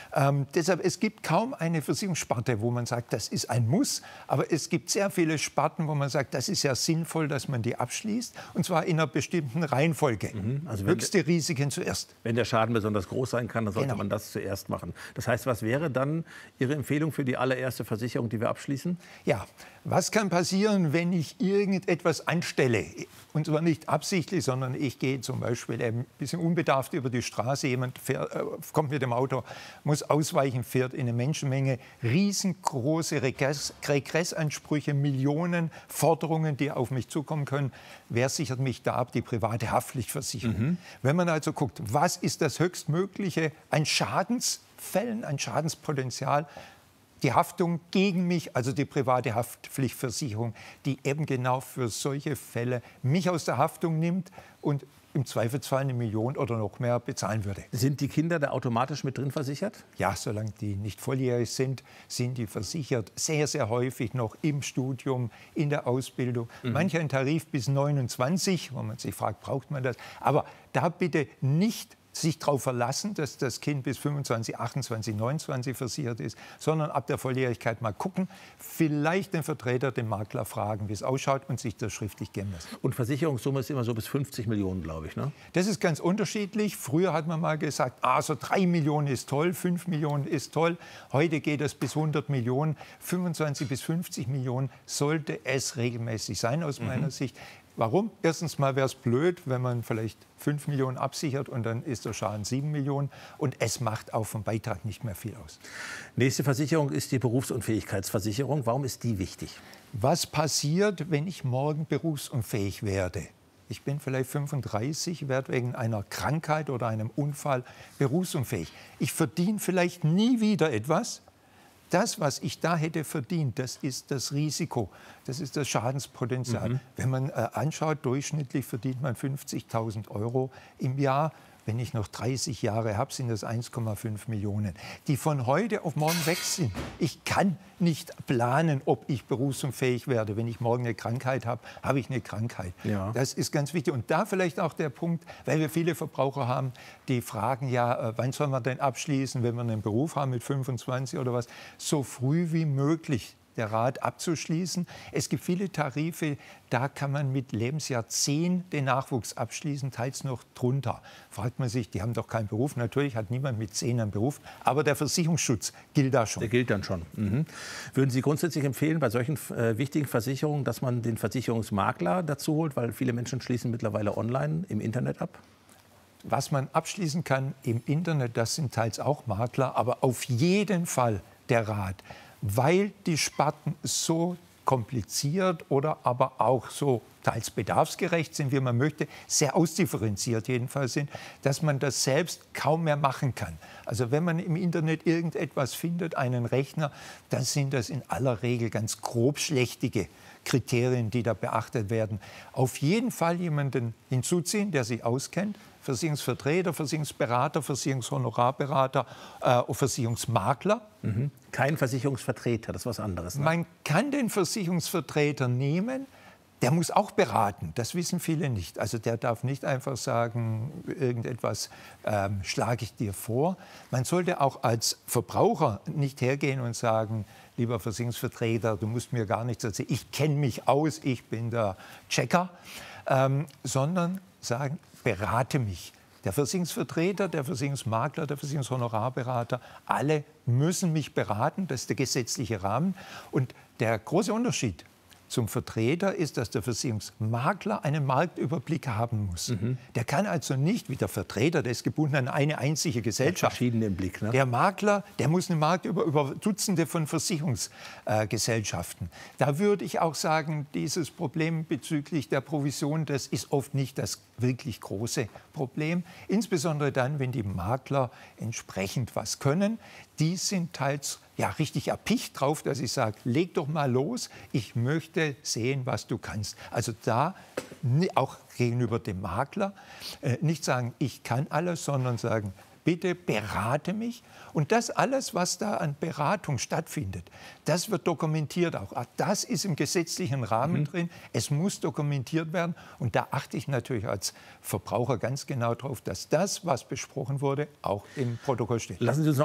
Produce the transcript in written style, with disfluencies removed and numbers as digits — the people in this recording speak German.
Deshalb, es gibt kaum eine Versicherungssparte, wo man sagt, das ist ein Muss. Aber es gibt sehr viele Sparten, wo man sagt, das ist ja sinnvoll, dass man die abschließt. Und zwar in einer bestimmten Reihenfolge. Also höchste Risiken zuerst. Wenn der Schaden besonders groß sein kann, dann sollte man das zuerst machen. Das heißt, was wäre dann Ihre Empfehlung für die allererste Versicherung, die wir abschließen? Ja, was kann passieren, wenn ich irgendetwas anstelle? Und zwar nicht absichtlich, sondern ich gehe zum Beispiel ein bisschen unbedarft über die Straße. Jemand kommt mit dem Auto, muss ausweichen, fährt in eine Menschenmenge. Riesengroße Regressansprüche, Millionen Forderungen, die auf mich zukommen können. Wer sichert mich da ab? Die private Haftpflichtversicherung. Wenn man also guckt, was ist das Höchstmögliche an Schadensfällen, an Schadenspotenzial? Die Haftung gegen mich, also die private Haftpflichtversicherung, die eben genau für solche Fälle mich aus der Haftung nimmt und im Zweifelsfall 1 Million oder noch mehr bezahlen würde. Sind die Kinder da automatisch mit drin versichert? Ja, solange die nicht volljährig sind, sind die versichert. Sehr, sehr häufig noch im Studium, in der Ausbildung. Manche ein Tarif bis 29, wo man sich fragt, braucht man das? Aber da bitte nicht sich darauf verlassen, dass das Kind bis 25, 28, 29 versichert ist, sondern ab der Volljährigkeit mal gucken, vielleicht den Vertreter, den Makler fragen, wie es ausschaut und sich das schriftlich geben lassen. Und Versicherungssumme ist immer so bis 50 Millionen, glaube ich, ne? Das ist ganz unterschiedlich. Früher hat man mal gesagt, so 3 Millionen ist toll, 5 Millionen ist toll. Heute geht es bis 100 Millionen. 25 bis 50 Millionen sollte es regelmäßig sein, aus meiner Sicht. Warum? Erstens mal wäre es blöd, wenn man vielleicht 5 Millionen absichert und dann ist der Schaden 7 Millionen. Und es macht auch vom Beitrag nicht mehr viel aus. Nächste Versicherung ist die Berufsunfähigkeitsversicherung. Warum ist die wichtig? Was passiert, wenn ich morgen berufsunfähig werde? Ich bin vielleicht 35, werde wegen einer Krankheit oder einem Unfall berufsunfähig. Ich verdiene vielleicht nie wieder etwas. Das, was ich da hätte verdient, das ist das Risiko, das ist das Schadenspotenzial. Wenn man anschaut, durchschnittlich verdient man 50.000 € im Jahr. Wenn ich noch 30 Jahre habe, sind das 1,5 Millionen, die von heute auf morgen weg sind. Ich kann nicht planen, ob ich berufsunfähig werde. Wenn ich morgen eine Krankheit habe, habe ich eine Krankheit. Ja. Das ist ganz wichtig. Und da vielleicht auch der Punkt, weil wir viele Verbraucher haben, die fragen ja, wann soll man denn abschließen, wenn wir einen Beruf haben mit 25 oder was, so früh wie möglich der Rat abzuschließen. Es gibt viele Tarife, da kann man mit Lebensjahr 10 den Nachwuchs abschließen, teils noch drunter. Fragt man sich, die haben doch keinen Beruf. Natürlich hat niemand mit 10 einen Beruf, aber der Versicherungsschutz gilt da schon. Der gilt dann schon. Würden Sie grundsätzlich empfehlen, bei solchen wichtigen Versicherungen, dass man den Versicherungsmakler dazu holt, weil viele Menschen schließen mittlerweile online im Internet ab? Was man abschließen kann im Internet, das sind teils auch Makler, aber auf jeden Fall der Rat. Weil die Sparten so kompliziert oder aber auch so teils bedarfsgerecht sind, wie man möchte, sehr ausdifferenziert jedenfalls sind, dass man das selbst kaum mehr machen kann. Also wenn man im Internet irgendetwas findet, einen Rechner, dann sind das in aller Regel ganz grobschlächtige Kriterien, die da beachtet werden. Auf jeden Fall jemanden hinzuziehen, der sich auskennt. Versicherungsvertreter, Versicherungsberater, Versicherungshonorarberater, Versicherungsmakler. Kein Versicherungsvertreter, das ist was anderes. Ne? Man kann den Versicherungsvertreter nehmen, der muss auch beraten, das wissen viele nicht. Also der darf nicht einfach sagen, irgendetwas schlage ich dir vor. Man sollte auch als Verbraucher nicht hergehen und sagen, lieber Versicherungsvertreter, du musst mir gar nichts erzählen, ich kenne mich aus, ich bin der Checker, sondern sagen, berate mich. Der Versicherungsvertreter, der Versicherungsmakler, der Versicherungshonorarberater, alle müssen mich beraten, das ist der gesetzliche Rahmen. Und der große Unterschied zum Vertreter ist, dass der Versicherungsmakler einen Marktüberblick haben muss. Der kann also nicht, wie der Vertreter, der ist gebunden an eine einzige Gesellschaft. Verschiedene im Blick, ne? Der Makler, der muss einen Markt über Dutzende von Versicherungsgesellschaften. Da würde ich auch sagen, dieses Problem bezüglich der Provision, das ist oft nicht das wirklich große Problem. Insbesondere dann, wenn die Makler entsprechend was können. Die sind teils richtig erpicht drauf, dass ich sage, leg doch mal los, ich möchte sehen, was du kannst. Also da auch gegenüber dem Makler nicht sagen, ich kann alles, sondern sagen, bitte berate mich. Und das alles, was da an Beratung stattfindet, das wird dokumentiert auch. Das ist im gesetzlichen Rahmen drin. Es muss dokumentiert werden. Und da achte ich natürlich als Verbraucher ganz genau drauf, dass das, was besprochen wurde, auch im Protokoll steht. Lassen Sie uns noch